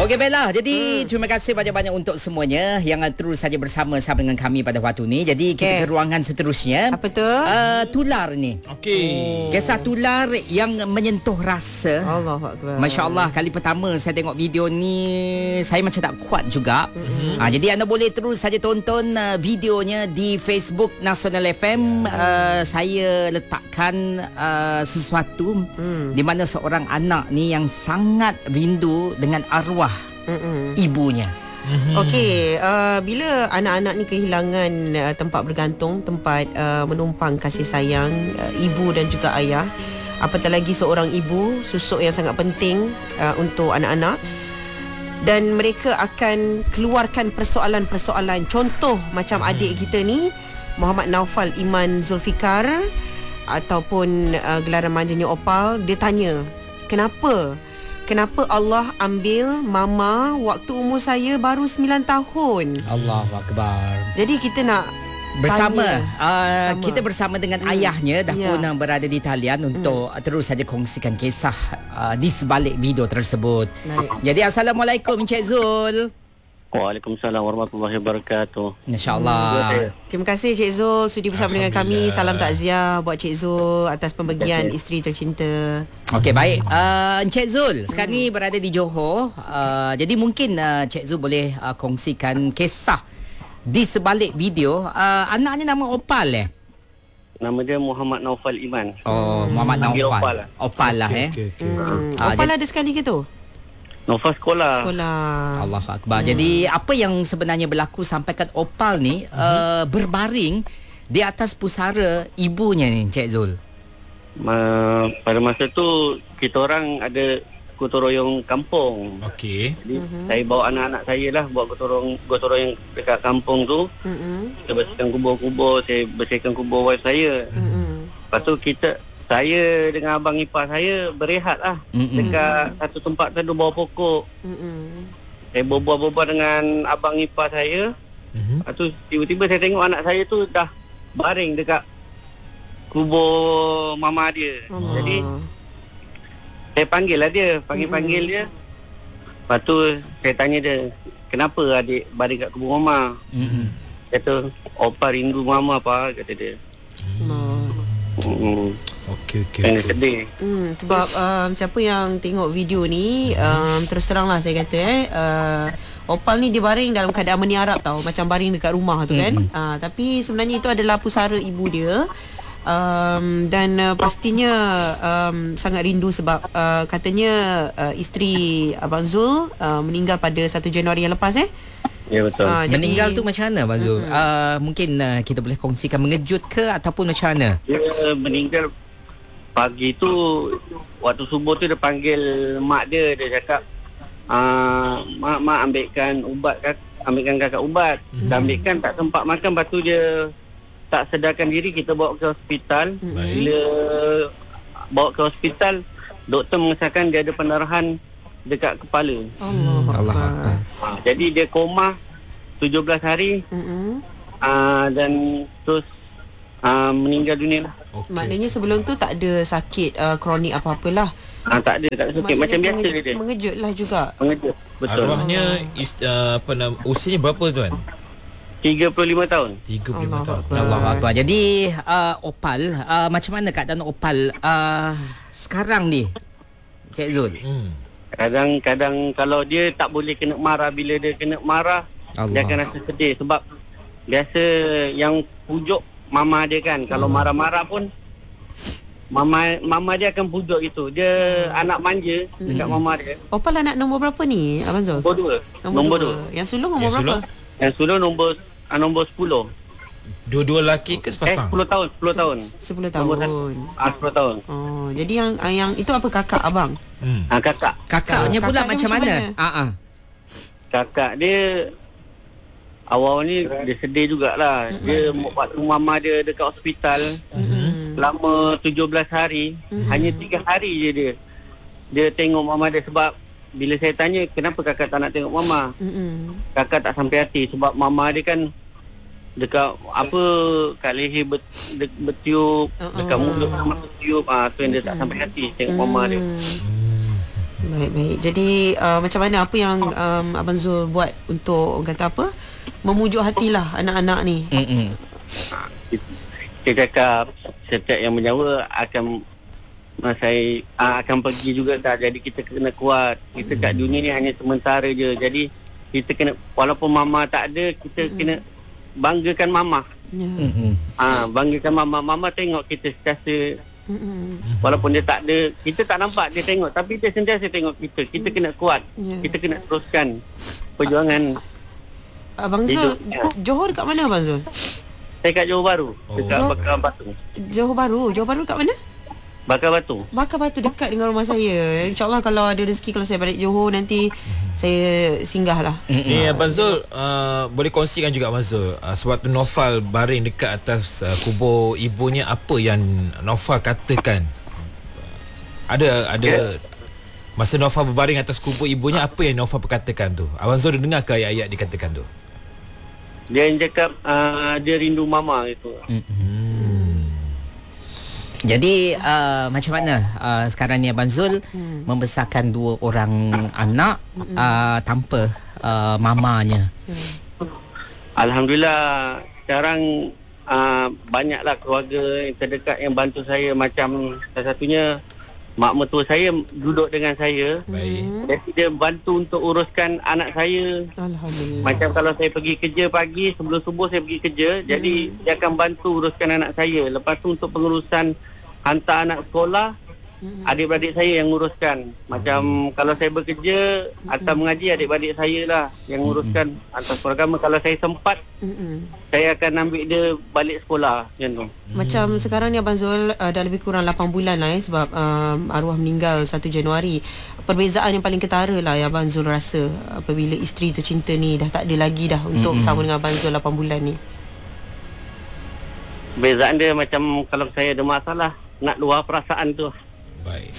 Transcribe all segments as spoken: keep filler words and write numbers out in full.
Okey Bella, jadi hmm. terima kasih banyak-banyak untuk semuanya yang terus saja bersama-sama dengan kami pada waktu ni. Jadi kita okay. ke ruangan seterusnya. Apa tu? Uh, tular ni. Okey. Oh. Kisah tular yang menyentuh rasa. Allahuakbar. Masya-Allah, kali pertama saya tengok video ni saya macam tak kuat juga. Mm-hmm. Uh, jadi anda boleh terus saja tonton uh, videonya di Facebook Nasional F M. Uh, saya letakkan uh, sesuatu mm. di mana seorang anak ni yang sangat rindu dengan arwah Mm-mm. ibunya. Mm-hmm. Okey, uh, bila anak-anak ni kehilangan uh, tempat bergantung, tempat uh, menumpang kasih sayang uh, ibu dan juga ayah, apatah lagi seorang ibu, susuk yang sangat penting uh, untuk anak-anak, dan mereka akan keluarkan persoalan-persoalan. Contoh macam adik kita ni, Muhammad Naufal Iman Zulfikar, ataupun uh, gelaran manjanya Opal, dia tanya, kenapa Kenapa Allah ambil mama waktu umur saya baru sembilan tahun? Allahuakbar. Jadi kita nak bersama, uh, bersama. kita bersama dengan hmm. ayahnya dah yeah. pun uh, berada di talian untuk hmm. terus saja kongsikan kisah uh, di sebalik video tersebut. Baik. Jadi Assalamualaikum Encik Zul. Waalaikumsalam warahmatullahi wabarakatuh. InsyaAllah. Terima kasih Cik Zul sudi bersama dengan kami. Salam takziah buat Cik Zul atas pembagian isteri tercinta. Okey, baik. Uh, Encik Zul sekarang hmm. ni berada di Johor. Uh, jadi mungkin uh, Cik Zul boleh uh, kongsikan kisah di sebalik video. Uh, anaknya nama Opal eh? Nama dia Muhammad Naufal Iman. Oh, Muhammad Naufal. Opal lah, Opal lah okay, eh. Okay, okay. Hmm. Uh, Opal ada sekali ke tu? Naufal sekolah. Sekolah. Allahuakbar. Hmm. Jadi apa yang sebenarnya berlaku sampai kat Opal ni hmm. uh, berbaring di atas pusara ibunya ni Encik Zul? Ma, pada masa tu kita orang ada gotong royong kampung. Okey. Jadi uh-huh. saya bawa anak-anak saya lah buat gotong royong gotong royong dekat kampung tu. Uh-huh. Kita bersihkan kubur-kubur, saya bersihkan kubur wife saya. Uh-huh. Lepas tu kita saya dengan abang ipar saya berehat lah Mm-mm. dekat satu tempat tu ada bawah pokok. Mm-mm. Saya berbual-bual dengan abang ipar saya. Mm-hmm. Lepas tu tiba-tiba saya tengok anak saya tu dah baring dekat kubur mama dia. Oh. Jadi saya panggil lah dia, panggil-panggil Mm-mm. dia. Lepas tu saya tanya dia, kenapa adik baring kat kubur mama? Mm-hmm. Kata, Opal rindu mama apa, kata dia. Oh. Hmm. Okey okey. Yang sedih. Hmm, sebab um, siapa yang tengok video ni, um, terus teranglah saya kata eh uh, Opal ni dia baring dalam keadaan meniarap tau, macam baring dekat rumah tu kan. Mm-hmm. Uh, tapi sebenarnya itu adalah pusara ibu dia. Um, dan uh, pastinya um, sangat rindu sebab uh, katanya uh, isteri Abang Zul uh, meninggal pada satu Januari yang lepas eh. Ya betul. Uh, meninggal tu macam mana Abang Zul? Uh-huh. Uh, mungkin uh, kita boleh kongsikan mengejut ke ataupun macam mana? Dia meninggal pagi tu, waktu subuh tu dia panggil mak dia, dia cakap uh, mak mak ambilkan ubat, kak, ambilkan kakak ubat. Hmm. Dah ambilkan tak sempat makan, lepas tu dia tak sedarkan diri, kita bawa ke hospital. Hmm. Bila bawa ke hospital, doktor mengesahkan dia ada pendarahan dekat kepala. Allah Allah. Ha, jadi dia koma tujuh belas hari. Mm-hmm. Uh, dan terus uh, meninggal dunia lah. Okay. Maknanya sebelum tu tak ada sakit uh, kronik apa-apalah. Ah, tak ada, tak ada sakit. Macam biasa mengejut, dia. Mengejut lah juga. Mengejut, betul. Arwahnya is, uh, apa nama, usianya berapa tuan? tiga puluh lima tahun. tiga puluh lima tahun. Allahuakbar. Jadi uh, Opal, uh, macam mana keadaan Opal uh, sekarang ni Cik Zul? Hmm. Kadang-kadang kalau dia tak boleh kena marah, bila dia kena marah Allah. Dia akan rasa sedih. Sebab biasa yang pujuk mama dia kan, kalau hmm. marah-marah pun mama mama dia akan pujuk gitu. Dia hmm. anak manja hmm. dekat mama dia. Opal anak nombor berapa ni Abang Zul? Nombor dua. Nombor, nombor dua. dua. Yang sulung nombor yang berapa? Sulung? Yang sulung nombor uh, nombor sepuluh. Dua-dua lelaki ke sepasang? Eh, sepuluh tahun, sepuluh tahun. sepuluh tahun. Ah, sepuluh tahun. Oh, jadi yang yang itu apa, kakak abang? Hmm. Ah, kakak. Kakaknya pula kakak macam mana? Ah ah. Kakak dia awal ni dia sedih jugalah. Mm-hmm. Dia waktu mama dia dekat hospital mm-hmm. selama tujuh belas hari, mm-hmm. hanya tiga hari je dia dia tengok mama dia. Sebab bila saya tanya kenapa kakak tak nak tengok mama, mm-hmm. kakak tak sampai hati sebab mama dia kan dekat apa kat leher bet, de, bertiup, uh-uh. dekat mulut sama bertiup, ah tu yang dia tak sampai hati tengok mama dia. Baik-baik. Jadi uh, macam mana, apa yang um, Abang Zul buat untuk, orang kata apa, memujuk hatilah anak-anak ni? Mm-mm. Saya cakap setiap yang menyawa akan saya akan pergi juga tak. Jadi kita kena kuat. Kita kat dunia ni hanya sementara je. Jadi kita kena, walaupun mama tak ada, kita hmm. kena banggakan mama. Ya. Mm-mm. Ah, banggakan mama. Mama tengok kita sentiasa. Hmm. Walaupun dia tak ada, kita tak nampak dia tengok, tapi dia sentiasa tengok kita. Kita kena kuat. Ya. Kita kena teruskan perjuangan. Abang Zul, Hidup. Johor dekat mana Abang Zul? Saya kat Johor Bahru, Oh. dekat Bakar Batu. Johor Bahru. Johor Bahru dekat mana? Bakar Batu. Bakar Batu, dekat dengan rumah saya. InsyaAllah kalau ada rezeki, kalau saya balik Johor nanti saya singgah lah. Ni Abang Zul, uh, boleh kongsikan juga Abang Zul, uh, sewaktu Naufal baring dekat atas uh, kubur ibunya, apa yang Naufal katakan? Ada ada Ya. masa Naufal berbaring atas kubur ibunya, apa yang Naufal perkatakan tu? Abang Zul dengar ke ayat-ayat dikatakan tu? Dia yang cakap uh, dia rindu mama itu. Hmm. Jadi uh, macam mana uh, sekarang ni Abang Zul hmm. membesarkan dua orang anak uh, tanpa uh, mamanya? Hmm. Alhamdulillah sekarang uh, banyaklah keluarga yang terdekat yang bantu saya. Macam salah satunya mak mertua saya duduk dengan saya. Baik. Jadi dia bantu untuk uruskan anak saya. Alhamdulillah. Macam kalau saya pergi kerja pagi, sebelum subuh saya pergi kerja, jadi dia akan bantu uruskan anak saya. Lepas tu untuk pengurusan hantar anak sekolah, adik-beradik saya yang uruskan. Macam kalau saya bekerja atau mengaji, adik-beradik saya lah yang uruskan hantar sekolah agama. Kalau saya sempat, Mm-mm. saya akan ambil dia balik sekolah macam tu. Macam sekarang ni Abang Zul uh, dah lebih kurang lapan bulan lah eh, sebab um, arwah meninggal satu Januari. Perbezaan yang paling ketara lah yang Abang Zul rasa apabila isteri tercinta ni dah tak ada lagi dah untuk Mm-mm. bersama dengan Abang Zul lapan bulan ni. Bezaan dia macam kalau saya ada masalah, nak luar perasaan tu. Baik.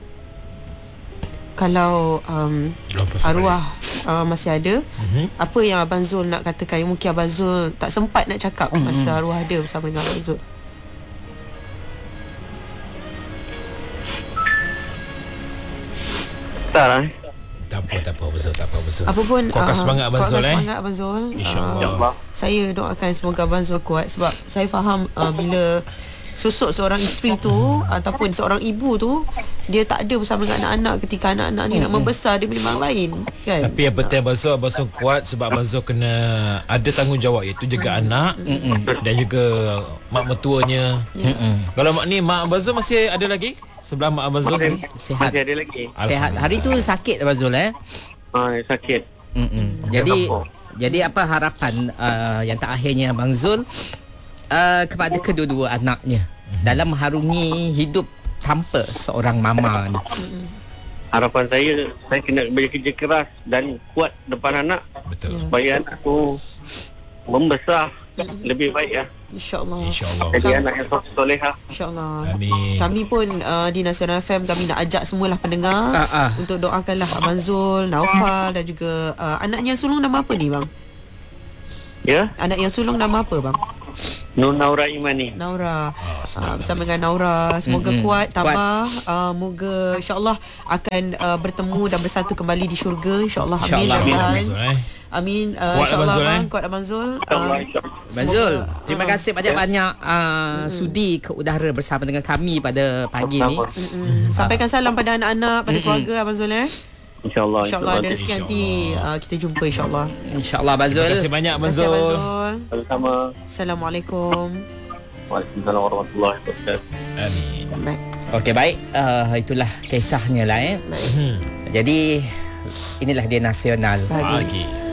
Kalau um, Luar perasaan arwah uh, masih ada, Mhm. apa yang Abang Zul nak katakan yang mungkin Abang Zul tak sempat nak cakap masa arwah ada bersama dengan Abang Zul? Tak lah. Tak apa, tak apa Abang Zul, tak apa Abang Zul. Apa pun Kuatkan uh, semangat Abang kuatkan Zul eh. semangat Abang Zul. InsyaAllah. Uh, InsyaAllah. saya doakan semoga Abang Zul kuat sebab saya faham uh, bila sosok seorang isteri tu ataupun seorang ibu tu dia tak ada bersama dengan anak-anak ketika anak-anak ni nak membesar, dia memang lain kan. Tapi yang penting Abang Zul, Abang Zul kuat sebab Abang Zul kena ada tanggungjawab, iaitu jaga anak dan juga mak mertuanya. Kalau mak ni, mak Abang Zul masih ada lagi sebelah mak Abang Zul Masih, ni? Sihat. masih ada lagi. Sehat. Hari tu sakit Abang Zul eh? Ah, sakit. Mm-mm. Jadi Apa? jadi apa harapan uh, yang terakhirnya Abang Zul uh, kepada kedua-dua anaknya dalam mengharungi hidup tanpa seorang mama ni? Harapan saya, saya kena bekerja keras dan kuat depan anak Betul. supaya anak tu membesar lebih baik ya. InsyaAllah. InsyaAllah. Jadi anak yang solehah. InsyaAllah. Amin. Kami pun uh, di Nasional F M, kami nak ajak semualah pendengar Ah, ah. untuk doakanlah Abang Zul, Naufal dan juga uh, anaknya yang sulung nama apa ni bang? Ya, Anak yang sulung nama apa bang? Nur Naura Imani. Naura. senang Uh, bersama dengan Naura. Semoga Mm-mm. kuat, tabah. Uh, moga insyaAllah akan uh, bertemu dan bersatu kembali di syurga. InsyaAllah. Amin. InsyaAllah. Amin Amin. Abang Zul eh. Amin. Uh, Kuat InsyaAllah Abang Zul, bang. eh. Kuat Abang Zul. InsyaAllah, Uh, insyaAllah. Abang Zul, Semoga- terima ah. kasih banyak-banyak uh, sudi ke udara bersama dengan kami pada pagi ni. Sama. mm-mm. Sampaikan salam pada anak-anak, pada Mm-mm. keluarga Abang Zul eh. InsyaAllah. InsyaAllah ada rezeki nanti uh, kita jumpa insyaAllah. InsyaAllah Abang Terima Zul. kasih banyak Abang Terima kasih Abang Zul. Zul. Sama-sama. Assalamualaikum. Waalaikumsalam warahmatullahi wabarakatuh. Amin. Baik. Okey, baik. Uh, itulah kisahnya lah eh. Hmm. Jadi inilah dia nasional. Pagi. Pagi.